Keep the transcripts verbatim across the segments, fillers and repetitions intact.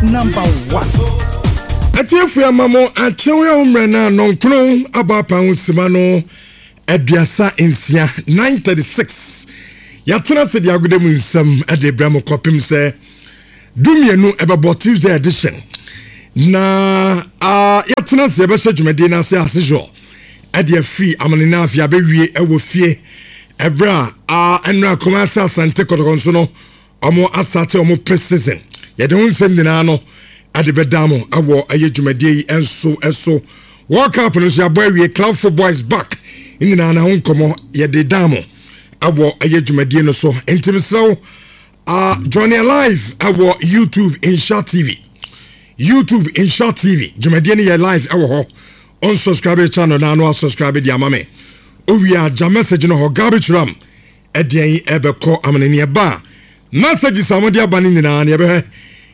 number one. Atiefia mamo achewa umrena nonkron abapa unsimano Ediasa insia nine thirty-six. Yatena se dia gudemu nsam ade bramo kopim se dumienu ebebo Tuesday edition. Na uh, yatena se ebeshe dwumede na se asejo. Ade free amanina afia bewie ewo fie. Ebra a uh, enra komasa asante kotokonso no omo asate omo precision. Yede unsem dina no ade bedamo awo aye dwumede enso eso. World Cup no so aboy we Club Football is back. In na na honkomo ye de damo abo aye dwumadie no so entimsrew uh journey live abo YouTube Insha T V YouTube Insha T V dwumadie no ye live awo ho on subscribe channel na no subscribe di amame owi a ja message no ho garbage ram edian ebeko amanene ba message samodi abane nyina na ebe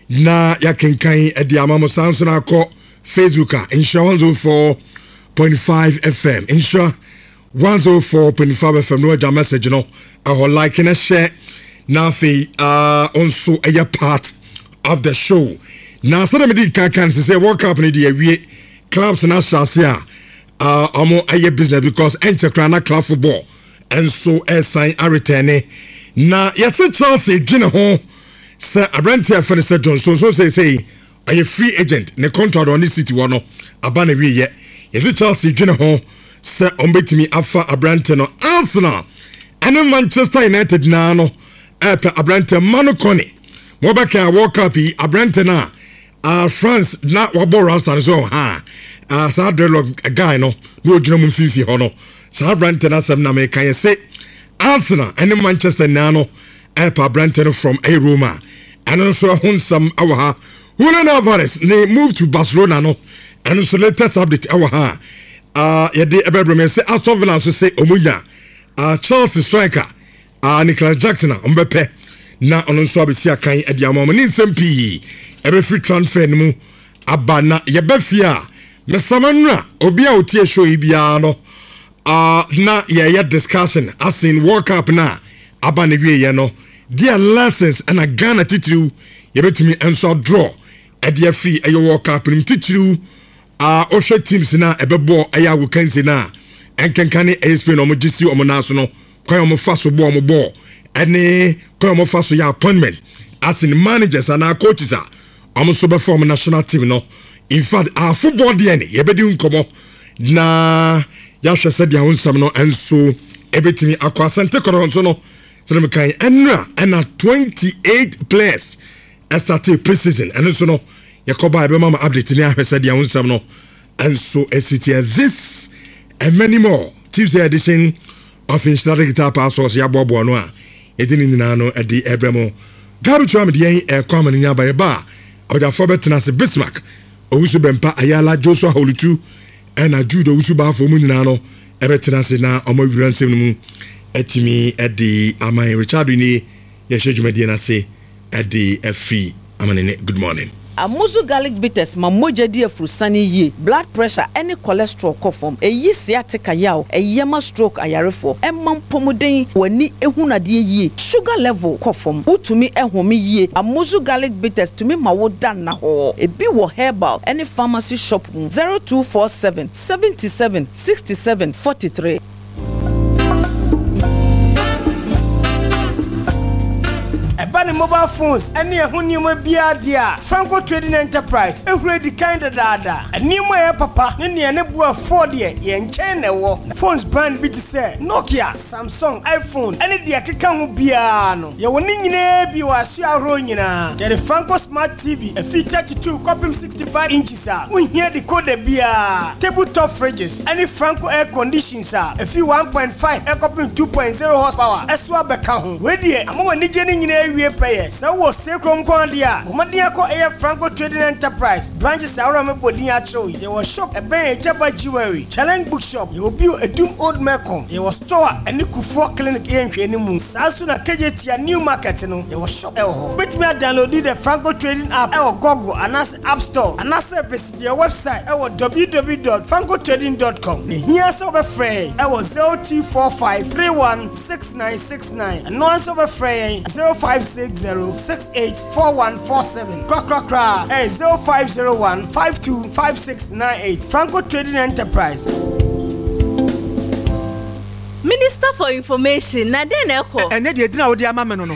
na yakenkan edi amamo sanso na akọ Facebook a Insha one oh four point five F M Insha one oh four point five F M no ja message no a like and a share na fe uh also a part of the show na so me di kan kan say World Cup ni di awie clubs na shase a uh amo aye business because enter crana club football and so a sign a return na yes Chelsea gina ho say Abrante afene say Johnson so say say a free agent ne contract on the city wono abana wie ye yes Chelsea gina ho se ombetimi afa Abrante no Arsenal and Manchester United na no epe Abrante Manu Kone mo beka World Cup Abrante na uh, France na wabo Rasta so ha uh, sa dreadlock guy no no odwuna mu fifi ho no sa Abrante na sem na me kan say Arsenal and Manchester na no epe Abrante no from a Roma and also hunsam awa Julian Alvarez they move to Barcelona no and so latest update awa ha Uh, yede ebebreme say Aston Villa so say omunya uh, Chelsea striker uh, Nicolas Jackson ombepe na ono so abesi akan ade amamo ni nsempi ebe free transfer mu abana yebefia mesamanra obi a otie show ibia no uh, na ye ye discussion as in World Cup na abana wie ye no their lessons and a Ghana titru yebetimi enso draw ade free ayo World Cup nim titru Ah, uh, Osha teams na ebebo aya wukansi na enkenkane A S P no mo gisi omo naso no kwan omo faso bo omo bo ene kwan omo faso ya appointment as in managers and our coaches are omo so be form national team no in fact our football D N A yebedi nkomo na ya hwe se dia wonsam no enso ebetimi akwa sente koronso no so me kan enra na twenty-eight players started preseason and so no Yakoba ebe mama update ni ahwese dia wonsam no enso esiti this and many more Tuesday edition of Insha Guitar Passos ya bobo no a edini nyina no edi ebremo garbage ram de yen e kwama nya ba ba oda for betena se Bismarck owusu bempa ayala Joshua Holutu ena judo owusu ba fo mu nyina no ebetena se na omo wiransem mu etimi edi aman Richard ni ye hwedwumade na se edi afi amanene good morning. Amuzu garlic bitters ma moja di afrusani ye blood pressure any cholesterol kofom eyi sciatica yaw eyema stroke ayarefo emam pomuden wani ehunade ye sugar level kofom utumi ehome ye Amuzu garlic bitters tumi ma wo dan na ho ebi wo herbal any pharmacy shop zero two four seven seven seven six seven four three. Ebani mobile phones any ehunium bia dia Franco Trading Enterprise ehure di kind dada enimo e papa ne ne ne bua four de ye nchen ne wo phones brand bi ti say Nokia Samsung iPhone any de akeka ho bia no ye woni nyina bi wa so ahro nyina ye Franco Smart T V a thirty-two copy sixty-five inches a we hear the code bia tabletop fridges any Franco air conditions a one point five air copy two point zero horsepower eswa beka ho we de amama ni je ni nyina we pay so wo sekrom kon dia omadia ko air Franco Trading Enterprise branches awra me bodin a chiro ye wo shop e ben ejaba jewelry challenge bookshop ye obi edum old Melcom ye wo store ani Kufo clinic ye nhwe ni mu sasu na kejetia new market no ye wo shop e ho betimi a download the Franco Trading app e wo Google anas App Store anas visit your website e wo w w w dot franco trading dot com ne here so be free e wo zero two four five three one six nine six nine and no so be free zero five six zero six eight four one four seven. Kra kra kra. Hey, zero five zero one five two five six nine eight. Franco Trading Enterprise. Minister for Information, na den eko. Ene de edina odi ama me no no.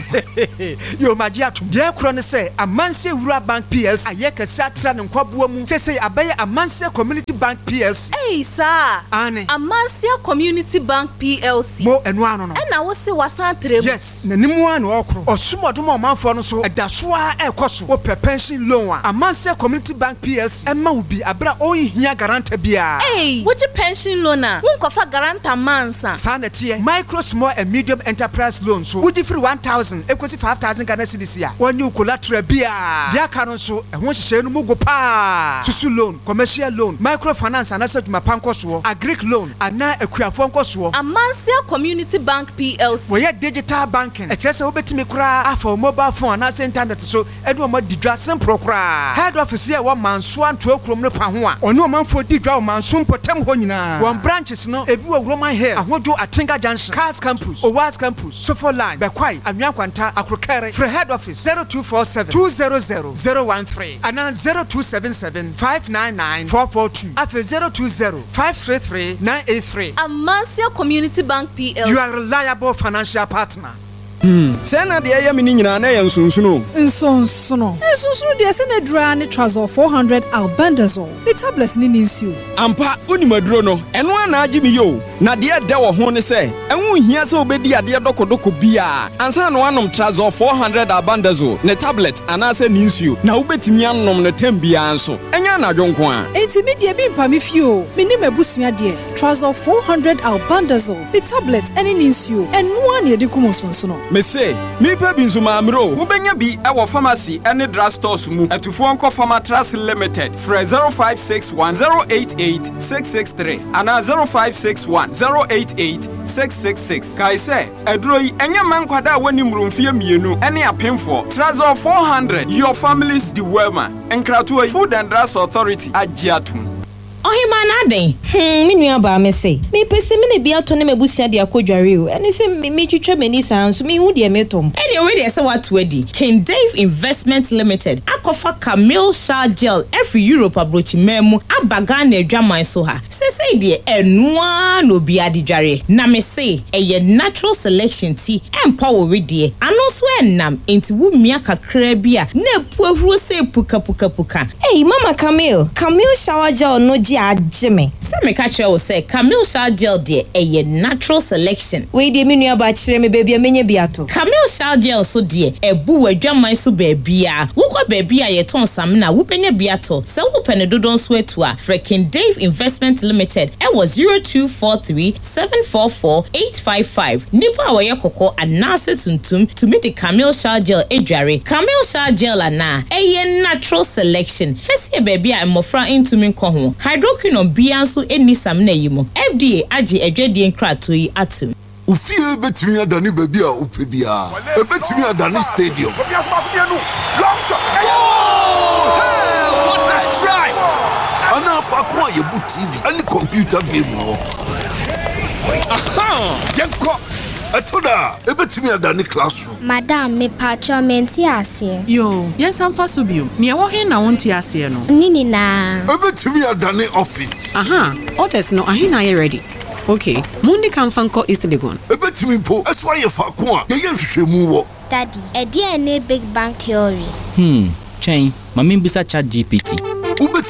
Yo magia atum. De ekro ne se Amanse Wura Bank P L C aye kese atra ne nkwaboa mu. Sese abaye Amanse Community Bank P L C. Hey sir. Ane. Amanse Community Bank P L C. Mo enu ano no. Ena wo se wasan trem. Yes, na nimu an okro. Osumodom omanfo no so edaso a ekoso. Wo pe pension loan a Amanse Community Bank P L C emma wo bi abra o hia guarantor bia. Hey, wo je pension loan a? Wo nkofa guarantor mansa. Micro, small and medium enterprise loans. So, would you free one thousand, equals five thousand Ghana cedis here. One new collateral beer. Dia canon so, and once you say no mugo pa. Susu loan, commercial loan, microfinance, and answer to my panko, a Greek loan, and now a queer phone cost. Amanse Community Bank P L C. We are digital banking. A chess over to me cry for mobile phone, and I sent internet so, Edward Mod di Drassen Procra. Head office here, one man swan to a chrome no pahua, or no man for di draw man soon potem honina. One branches no, a blue Roman hair, and what do a Tinga Junction, Cars Campus, Owas Campus, Sofo Line, Bekwai, and Yankwanta, Akrokere, for head office zero two four seven two zero zero zero one three, and now zero two seven seven five nine nine four four two, after zero two zero five three three nine eight three. Amanse Community Bank P L C. You are a reliable financial partner. Hmm. Sena de ya me nyina na ya nsonsuno. Nsonsuno. Nsonsuno de se na dura ne Trazol four hundred albendazole. The tablets ni nsuo. Ampa unimaduro no. Eno ana agi mi yo. Na de da wo ho ne se. Enwu hia se obedi ade dokodoko bia. Ansa no anom Trazol four hundred albendazole. Ne tablet ana se ni nsuo. Na ubetimi anom ne tem bia anso. Enya na dwonko a. Enti me de bi mpa me fio. Me ni mabusua de. Trazol four hundred albendazole. The tablet ene ni nsuo. Eno ana de kumo nsonsuno. Me say, me pe bi nsuma amro. Wo benya bi e wo pharmacy ene drugstores mu. Etufo nko Pharmatras Limited. Free zero five six one zero eight eight six six three and zero five six one zero eight eight six six six. Kai say, edro yi enye man kwada wani mrumfie mienu ene apemfo. Trazol four hundred. Your family's the wellman. Enkratu Food and Drugs Authority agiatum. Ohima na den hmm me nua ba me say me pese me na bia to ne mabusua de akodware o ene se me twitwa mani san so me hu de metom ene we de se watu adi King Dave Investment Limited akofa Camille Shah Gel every Europe abrochi memu abaga na adwaman so ha se say de enua no bia de dware na me say eye natural selection tea empower we de ano so enam enti wu mia kakra bia na epu ahuro se puka puka puka. Hey mama Camille Camille Shower Gel no Jimmy. Some catch you say Camille Shah Gel de a natural selection. We de minu aba chire me baby amenye biato. Camille Shah Gel so de e bu adwaman so baby a. Wo kwa baby a ye ton sam na wo penye biato. Se wo pene dodon so etu a. Freaking Dave Investment Limited. E was zero two four three seven four four eight five five. Nipa a ye koko anase tuntum to meet the Camille Shah Gel edware. Camille Shah Gel ana e natural selection. First ye baby a mofra into me ko ho. Hydroquinone bianso eni sam na yimo. F D A agi edwedie nkrato yi atum. Ufie betimi adani baby a upebia. E betimi adani stadium. Hey, what a strike! Ana fa kwa ye bu T V any computer game wo. Aha! Yenko Atoda, e betimi adani classroom. Madam, me patcho menti ase. Yo, yes am fa so bio. Me wo he na wonti ase no. Nini na. E betimi adani office. Aha, orders no ahi na ye ready. Okay, mundi kan fanko East Legon. E betimi po, eso ye fa ko a, ye ye hwehwemu wo. Daddy, e dia ne Big Bang Theory. Hmm, chain, mami bisa chat G P T.